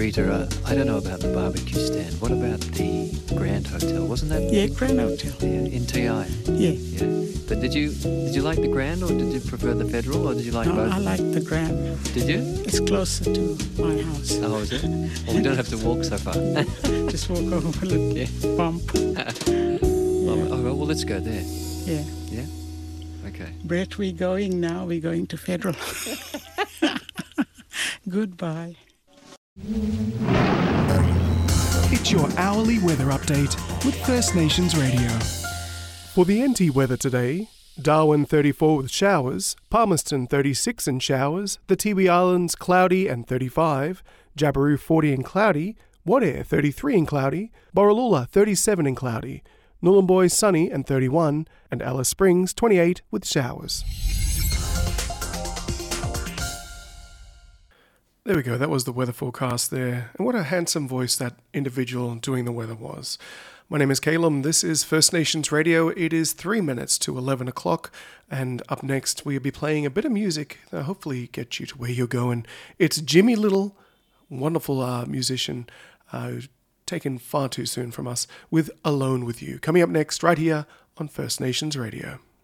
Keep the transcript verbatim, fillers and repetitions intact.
Rita, uh, I don't know about the barbecue stand. What about the Grand Hotel? Wasn't that? Yeah, Grand Hotel. Yeah, in T I. Yeah. Yeah. But did you did you like the Grand or did you prefer the Federal or did you like No, both? I like the Grand. Did you? It's closer to my house. Oh, is it? Well, we don't have to walk so far. Just walk over a little Yeah. bump. Oh, oh, well, let's go there. Yeah. Yeah? Okay. Brett, we're going now. We're going to Federal. Goodbye. It's your hourly weather update with First Nations Radio. For the N T weather today, Darwin thirty-four with showers, Palmerston thirty-six and showers, the Tiwi Islands cloudy and thirty-five, Jabiru forty and cloudy, Wadair thirty-three and cloudy, Borroloola thirty-seven and cloudy, Nhulunbuy sunny and thirty-one, and Alice Springs twenty-eight with showers. There we go, that was the weather forecast there. And what a handsome voice that individual doing the weather was. My name is Calum, this is First Nations Radio. It is three minutes to eleven o'clock, and up next we'll be playing a bit of music that hopefully get you to where you're going. It's Jimmy Little, wonderful uh, musician, uh, who's taken far too soon from us, with Alone With You. Coming up next, right here on First Nations Radio.